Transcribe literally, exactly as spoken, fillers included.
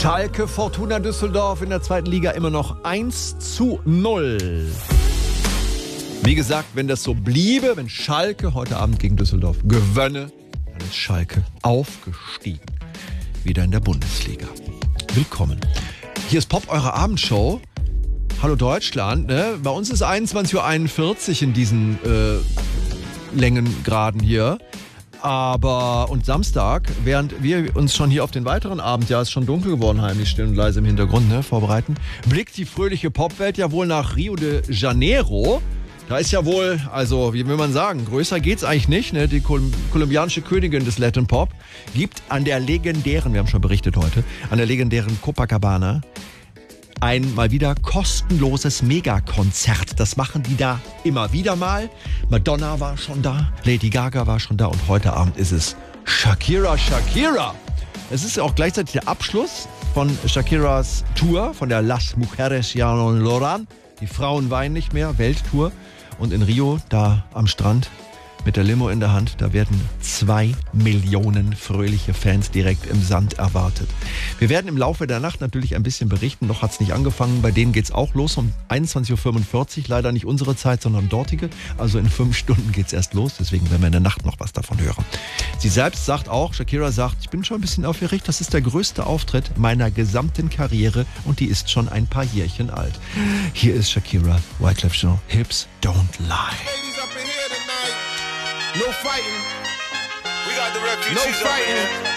Schalke Fortuna Düsseldorf in der zweiten Liga immer noch eins zu null. Wie gesagt, wenn das so bliebe, wenn Schalke heute Abend gegen Düsseldorf gewönne, dann ist Schalke aufgestiegen. Wieder in der Bundesliga. Willkommen. Hier ist Pop, eure Abendshow. Hallo Deutschland. Ne? Bei uns ist einundzwanzig Uhr einundvierzig in diesen äh, Längengraden hier. Aber und Samstag, während wir uns schon hier auf den weiteren Abend, ja, ist schon dunkel geworden, heimlich still und leise im Hintergrund, ne, vorbereiten, blickt die fröhliche Popwelt ja wohl nach Rio de Janeiro. Da ist ja wohl, also wie will man sagen, größer geht's eigentlich nicht, ne? Die Kol- kolumbianische Königin des Latin Pop gibt an der legendären, wir haben schon berichtet heute, an der legendären Copacabana ein mal wieder kostenloses Megakonzert. Das machen die da immer wieder mal. Madonna war schon da, Lady Gaga war schon da und heute Abend ist es Shakira, Shakira. Es ist ja auch gleichzeitig der Abschluss von Shakiras Tour, von der Las Mujeres Ya No Lloran. Die Frauen weinen nicht mehr, Welttour. Und in Rio, da am Strand, mit der Limo in der Hand, da werden zwei Millionen fröhliche Fans direkt im Sand erwartet. Wir werden im Laufe der Nacht natürlich ein bisschen berichten, noch hat es nicht angefangen. Bei denen geht's auch los um einundzwanzig Uhr fünfundvierzig, leider nicht unsere Zeit, sondern dortige. Also in fünf Stunden geht's erst los, deswegen werden wir in der Nacht noch was davon hören. Sie selbst sagt auch, Shakira sagt, ich bin schon ein bisschen aufgeregt, das ist der größte Auftritt meiner gesamten Karriere und die ist schon ein paar Jährchen alt. Hier ist Shakira, Wyclef Jean, Hips Don't Lie. No fighting. We got the refugees. No fighting.